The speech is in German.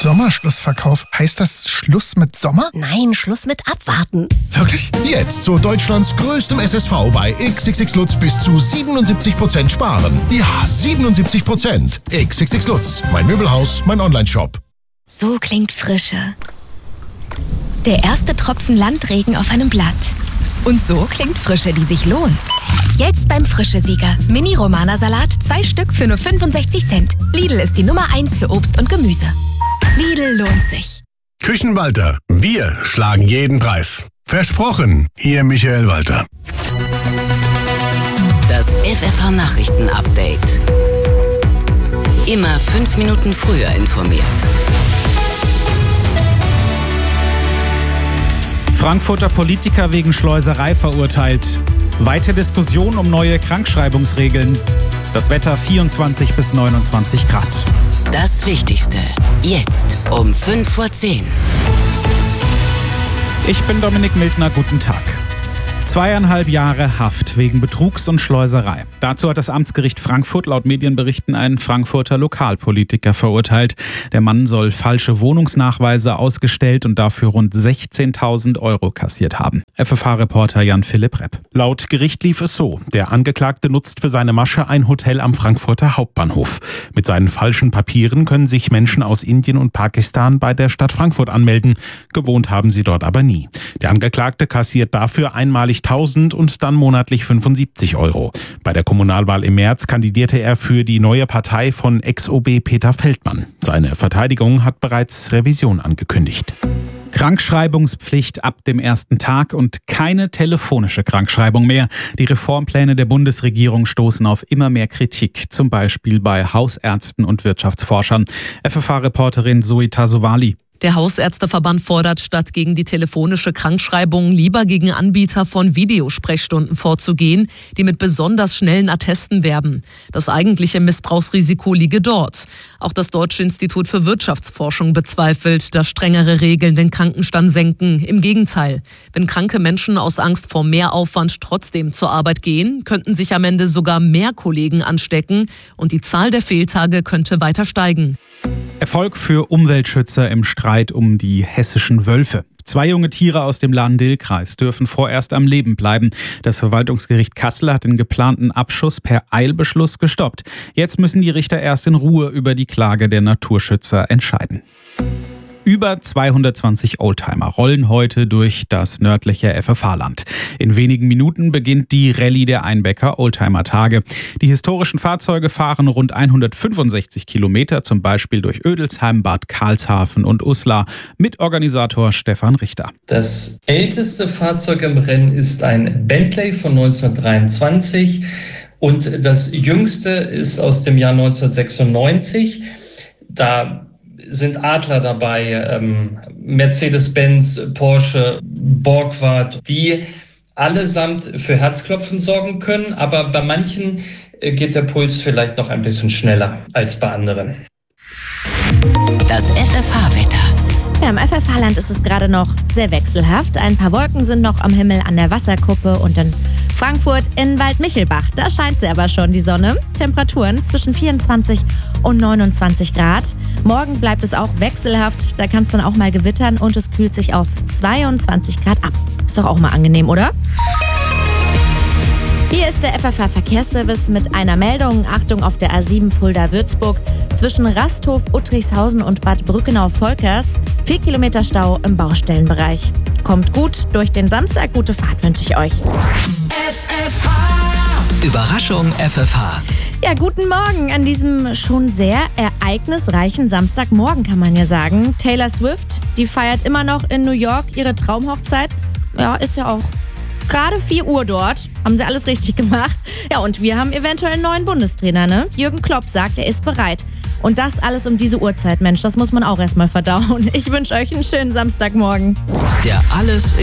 Sommerschlussverkauf. Heißt das Schluss mit Sommer? Nein, Schluss mit Abwarten. Wirklich? Jetzt zu Deutschlands größtem SSV bei XXX Lutz bis zu 77% sparen. Ja, 77%. XXX Lutz. Mein Möbelhaus, mein Onlineshop. So klingt Frische. Der erste Tropfen Landregen auf einem Blatt. Und so klingt Frische, die sich lohnt. Jetzt beim Frische-Sieger. Mini-Romana-Salat, 2 Stück für nur 65 Cent. Lidl ist die Nummer 1 für Obst und Gemüse. Lidl lohnt sich. Küchenwalter. Wir schlagen jeden Preis. Versprochen, Ihr Michael Walter. Das FFH-Nachrichten-Update. Immer 5 Minuten früher informiert. Frankfurter Politiker wegen Schleuserei verurteilt. Weite Diskussion um neue Krankschreibungsregeln. Das Wetter 24 bis 29 Grad. Das Wichtigste. Jetzt um 5:10 Uhr. Ich bin Dominik Mildner, guten Tag. 2,5 Jahre Haft wegen Betrugs und Schleuserei. Dazu hat das Amtsgericht Frankfurt laut Medienberichten einen Frankfurter Lokalpolitiker verurteilt. Der Mann soll falsche Wohnungsnachweise ausgestellt und dafür rund 16.000 Euro kassiert haben. FFH-Reporter Jan-Philipp Repp. Laut Gericht lief es so. Der Angeklagte nutzt für seine Masche ein Hotel am Frankfurter Hauptbahnhof. Mit seinen falschen Papieren können sich Menschen aus Indien und Pakistan bei der Stadt Frankfurt anmelden. Gewohnt haben sie dort aber nie. Der Angeklagte kassiert dafür einmalig 1.000 und dann monatlich 75 Euro. Bei der Kommunalwahl im März kandidierte er für die neue Partei von Ex-OB Peter Feldmann. Seine Verteidigung hat bereits Revision angekündigt. Krankschreibungspflicht ab dem ersten Tag und keine telefonische Krankschreibung mehr. Die Reformpläne der Bundesregierung stoßen auf immer mehr Kritik, zum Beispiel bei Hausärzten und Wirtschaftsforschern. FFH-Reporterin Zoe Tasovali. Der Hausärzteverband fordert, statt gegen die telefonische Krankschreibung lieber gegen Anbieter von Videosprechstunden vorzugehen, die mit besonders schnellen Attesten werben. Das eigentliche Missbrauchsrisiko liege dort. Auch das Deutsche Institut für Wirtschaftsforschung bezweifelt, dass strengere Regeln den Krankenstand senken. Im Gegenteil, wenn kranke Menschen aus Angst vor Mehraufwand trotzdem zur Arbeit gehen, könnten sich am Ende sogar mehr Kollegen anstecken und die Zahl der Fehltage könnte weiter steigen. Erfolg für Umweltschützer im Streit um die hessischen Wölfe. 2 junge Tiere aus dem Lahn-Dill-Kreis dürfen vorerst am Leben bleiben. Das Verwaltungsgericht Kassel hat den geplanten Abschuss per Eilbeschluss gestoppt. Jetzt müssen die Richter erst in Ruhe über die Klage der Naturschützer entscheiden. Über 220 Oldtimer rollen heute durch das nördliche FFH-Land. In wenigen Minuten beginnt die Rallye der Einbecker Oldtimer-Tage. Die historischen Fahrzeuge fahren rund 165 Kilometer, zum Beispiel durch Ödelsheim, Bad Karlshafen und Uslar. Mitorganisator Stefan Richter. Das älteste Fahrzeug im Rennen ist ein Bentley von 1923 und das jüngste ist aus dem Jahr 1996. Da sind Adler dabei, Mercedes-Benz, Porsche, Borgward, die allesamt für Herzklopfen sorgen können, aber bei manchen geht der Puls vielleicht noch ein bisschen schneller als bei anderen. Das FFH-Wetter. Ja, im FFH-Land ist es gerade noch sehr wechselhaft. Ein paar Wolken sind noch am Himmel an der Wasserkuppe und in Frankfurt in Waldmichelbach. Da scheint sie aber schon, die Sonne. Temperaturen zwischen 24 und 29 Grad. Morgen bleibt es auch wechselhaft. Da kann es dann auch mal gewittern und es kühlt sich auf 22 Grad ab. Ist doch auch mal angenehm, oder? Hier ist der FFH-Verkehrsservice mit einer Meldung. Achtung auf der A7 Fulda-Würzburg. Zwischen Rasthof, Uttrichshausen und Bad Brückenau-Volkers 4 Kilometer Stau im Baustellenbereich. Kommt gut durch den Samstag. Gute Fahrt wünsche ich euch. FFH. Überraschung FFH. Ja, guten Morgen an diesem schon sehr ereignisreichen Samstagmorgen, kann man ja sagen. Taylor Swift, die feiert immer noch in New York ihre Traumhochzeit. Ja, ist ja auch gerade 4 Uhr dort. Haben sie alles richtig gemacht. Ja, und wir haben eventuell einen neuen Bundestrainer, ne? Jürgen Klopp sagt, er ist bereit. Und das alles um diese Uhrzeit, Mensch, das muss man auch erstmal verdauen. Ich wünsche euch einen schönen Samstagmorgen. Der Alles